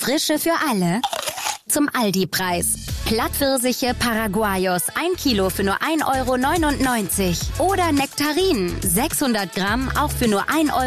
Frische für alle. Zum Aldi-Preis. Plattpfirsiche Paraguayos 1 Kilo für nur 1,99 € oder Nektarinen 600 Gramm auch für nur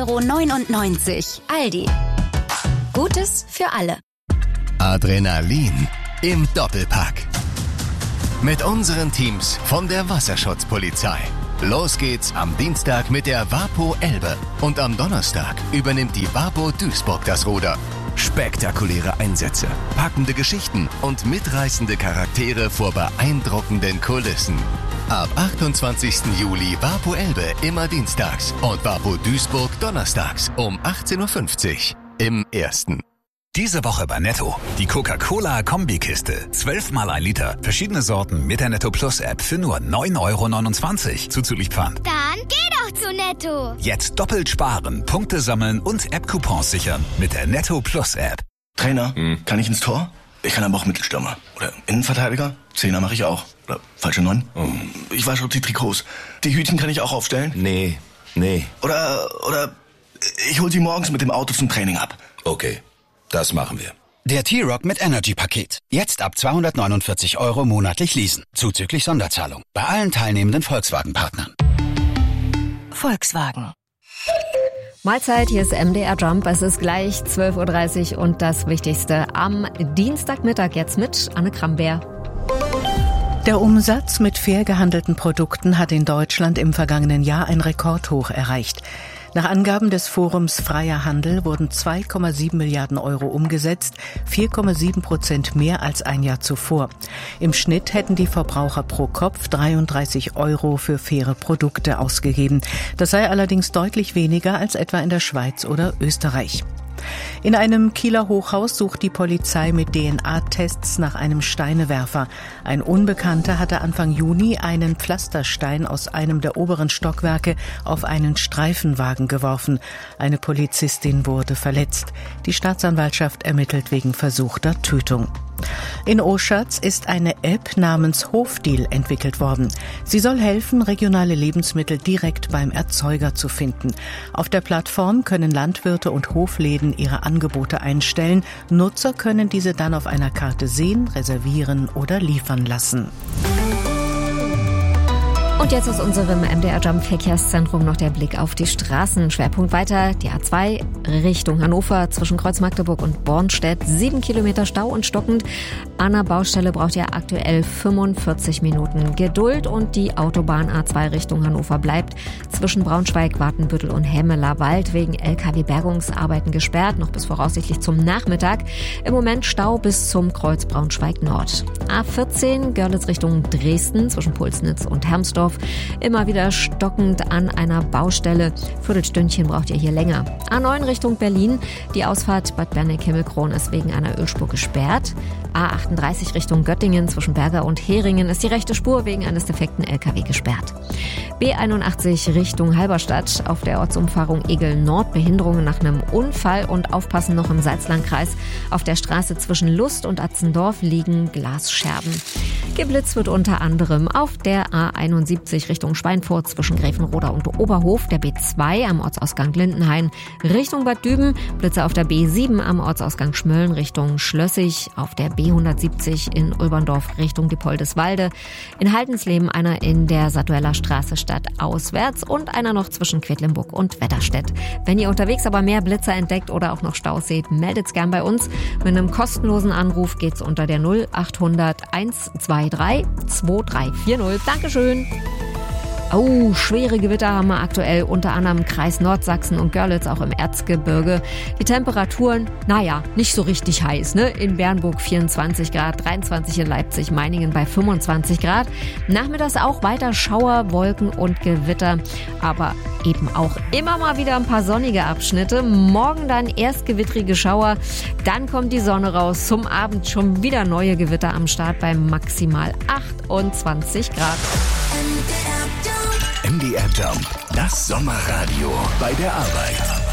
1,99 €. Aldi. Gutes für alle. Adrenalin im Doppelpack. Mit unseren Teams von der Wasserschutzpolizei. Los geht's am Dienstag mit der Wapo Elbe und am Donnerstag übernimmt die Wapo Duisburg das Ruder. Spektakuläre Einsätze, packende Geschichten und mitreißende Charaktere vor beeindruckenden Kulissen. Ab 28. Juli Wapo Elbe immer dienstags und Wapo Duisburg donnerstags um 18:50 Uhr im Ersten. Diese Woche bei Netto. Die Coca-Cola Kombikiste. 12 mal 1 Liter. Verschiedene Sorten mit der Netto Plus App für nur 9,29 € zuzüglich Pfand. Dann geh doch zu Netto. Jetzt doppelt sparen, Punkte sammeln und App-Coupons sichern mit der Netto Plus App. Trainer, kann ich ins Tor? Ich kann aber auch Mittelstürmer. Oder Innenverteidiger? Zehner mache ich auch. Oder falsche 9? Ich wasche auch die Trikots. Die Hütchen kann ich auch aufstellen? Nee. Oder ich hol sie morgens mit dem Auto zum Training ab. Okay. Das machen wir. Der T-Rock mit Energy-Paket. Jetzt ab 249 € monatlich leasen. Zuzüglich Sonderzahlung. Bei allen teilnehmenden Volkswagen-Partnern. Volkswagen. Mahlzeit, hier ist MDR Jump. Es ist gleich 12:30 Uhr und das Wichtigste am Dienstagmittag jetzt mit Anne Krambeer. Der Umsatz mit fair gehandelten Produkten hat in Deutschland im vergangenen Jahr ein Rekordhoch erreicht. Nach Angaben des Forums Freier Handel wurden 2,7 Milliarden € umgesetzt, 4,7% mehr als ein Jahr zuvor. Im Schnitt hätten die Verbraucher pro Kopf 33 € für faire Produkte ausgegeben. Das sei allerdings deutlich weniger als etwa in der Schweiz oder Österreich. In einem Kieler Hochhaus sucht die Polizei mit DNA-Tests nach einem Steinewerfer. Ein Unbekannter hatte Anfang Juni einen Pflasterstein aus einem der oberen Stockwerke auf einen Streifenwagen geworfen. Eine Polizistin wurde verletzt. Die Staatsanwaltschaft ermittelt wegen versuchter Tötung. In Oschatz ist eine App namens Hofdeal entwickelt worden. Sie soll helfen, regionale Lebensmittel direkt beim Erzeuger zu finden. Auf der Plattform können Landwirte und Hofläden ihre Angebote einstellen. Nutzer können diese dann auf einer Karte sehen, reservieren oder liefern lassen. Und jetzt aus unserem MDR Jump Verkehrszentrum noch der Blick auf die Straßen. Schwerpunkt weiter die A2 Richtung Hannover zwischen Kreuz Magdeburg und Bornstedt. 7 Kilometer Stau und stockend. An der Baustelle braucht ihr aktuell 45 Minuten Geduld und die Autobahn A2 Richtung Hannover bleibt zwischen Braunschweig, Watenbüttel und Hemmelerwald wegen LKW-Bergungsarbeiten gesperrt, noch bis voraussichtlich zum Nachmittag. Im Moment Stau bis zum Kreuz Braunschweig Nord. A14 Görlitz Richtung Dresden zwischen Pulsnitz und Hermsdorf. Immer wieder stockend an einer Baustelle. Viertelstündchen braucht ihr hier länger. A9 Richtung Berlin. Die Ausfahrt Bad Berneck-Himmelkron ist wegen einer Ölspur gesperrt. A38 Richtung Göttingen zwischen Berger und Heringen ist die rechte Spur wegen eines defekten LKW gesperrt. B81 Richtung Halberstadt auf der Ortsumfahrung Egel-Nord. Behinderungen nach einem Unfall und aufpassen noch im Salzlandkreis. Auf der Straße zwischen Lust und Atzendorf liegen Glasscherben. Geblitzt wird unter anderem auf der A71 Richtung Schweinfurt zwischen Gräfenroda und Oberhof, der B2 am Ortsausgang Lindenhain Richtung Bad Düben, Blitze auf der B7 am Ortsausgang Schmölln Richtung Schlössig, auf der B170 in Ulberndorf Richtung Diepoldeswalde, in Haldensleben einer in der Satueller Straße stadtauswärts und einer noch zwischen Quedlinburg und Wetterstedt. Wenn ihr unterwegs aber mehr Blitzer entdeckt oder auch noch Staus seht, meldet's gern bei uns. Mit einem kostenlosen Anruf geht's unter der 0800 123 2340. Dankeschön. Oh, schwere Gewitter haben wir aktuell, unter anderem im Kreis Nordsachsen und Görlitz, auch im Erzgebirge. Die Temperaturen, nicht so richtig heiß, ne? In Bernburg 24 Grad, 23 in Leipzig, Meiningen bei 25 Grad. Nachmittags auch weiter Schauer, Wolken und Gewitter, aber eben auch immer mal wieder ein paar sonnige Abschnitte. Morgen dann erst gewittrige Schauer, dann kommt die Sonne raus. Zum Abend schon wieder neue Gewitter am Start bei maximal 28 Grad. MDR Jump, das Sommerradio bei der Arbeit.